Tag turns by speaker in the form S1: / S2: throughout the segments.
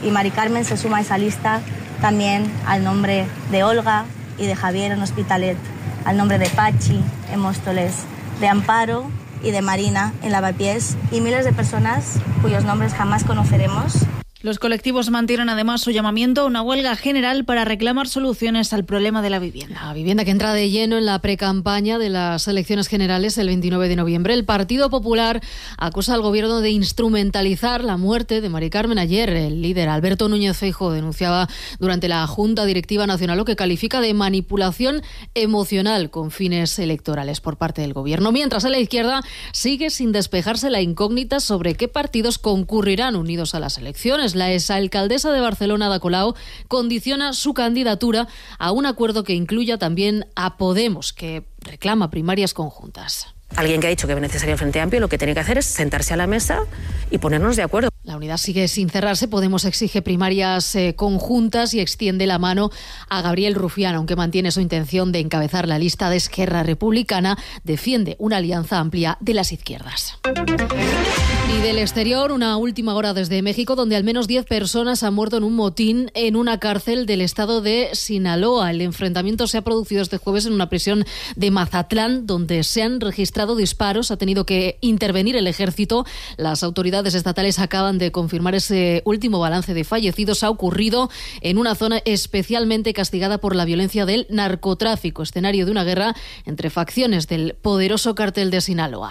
S1: Y Mari Carmen se suma a esa lista también al nombre de Olga y de Javier en Hospitalet, al nombre de Pachi en Móstoles, de Amparo y de Marina en Lavapiés, y miles de personas cuyos nombres jamás conoceremos.
S2: Los colectivos mantienen además su llamamiento a una huelga general para reclamar soluciones al problema de la vivienda.
S3: La vivienda que entra de lleno en la precampaña de las elecciones generales el 29 de noviembre. El Partido Popular acusa al gobierno de instrumentalizar la muerte de Mari Carmen. Ayer el líder Alberto Núñez Feijóo denunciaba durante la Junta Directiva Nacional lo que califica de manipulación emocional con fines electorales por parte del gobierno. Mientras a la izquierda sigue sin despejarse la incógnita sobre qué partidos concurrirán unidos a las elecciones. La exalcaldesa de Barcelona, Ada Colau, condiciona su candidatura a un acuerdo que incluya también a Podemos, que reclama primarias conjuntas.
S4: Alguien que ha dicho que es necesario el Frente Amplio lo que tiene que hacer es sentarse a la mesa y ponernos de acuerdo.
S3: La unidad sigue sin cerrarse. Podemos exige primarias conjuntas y extiende la mano a Gabriel Rufián, aunque mantiene su intención de encabezar la lista de Esquerra Republicana. Defiende una alianza amplia de las izquierdas. Y del exterior, una última hora desde México, donde al menos 10 personas han muerto en un motín en una cárcel del estado de Sinaloa. El enfrentamiento se ha producido este jueves en una prisión de Mazatlán, donde se han registrado disparos. Ha tenido que intervenir el ejército. Las autoridades estatales acaban de confirmar ese último balance de fallecidos. Ha ocurrido en una zona especialmente castigada por la violencia del narcotráfico, escenario de una guerra entre facciones del poderoso cártel de Sinaloa.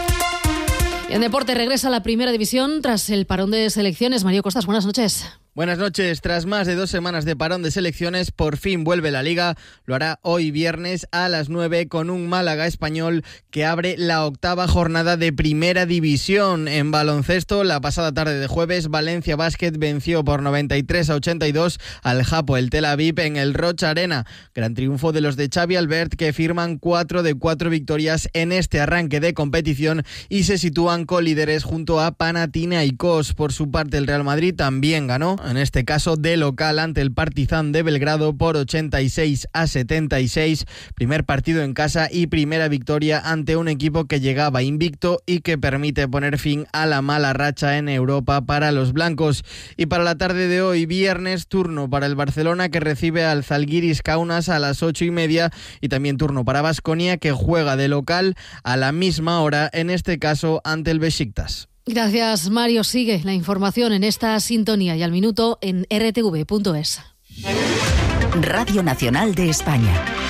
S3: Y en deporte regresa a la primera división tras el parón de selecciones. Mario Costas, buenas noches.
S5: Buenas noches. Tras más de 2 semanas de parón de selecciones, por fin vuelve la Liga. Lo hará hoy viernes a las 9 con un Málaga Español que abre la 8ª jornada de Primera División. En baloncesto, la pasada tarde de jueves, Valencia Basket venció por 93-82 al Hapoel Tel Aviv en el Rocha Arena. Gran triunfo de los de Xavi Albert, que firman 4 de 4 victorias en este arranque de competición y se sitúan colíderes junto a Panathinaikos. Por su parte, el Real Madrid también ganó, en este caso de local ante el Partizan de Belgrado por 86-76, primer partido en casa y primera victoria ante un equipo que llegaba invicto y que permite poner fin a la mala racha en Europa para los blancos. Y para la tarde de hoy, viernes, turno para el Barcelona, que recibe al Zalgiris Kaunas a las 8:30, y también turno para Baskonia, que juega de local a la misma hora, en este caso ante el Besiktas.
S3: Gracias, Mario. Sigue la información en esta sintonía y al minuto en rtv.es.
S6: Radio Nacional de España.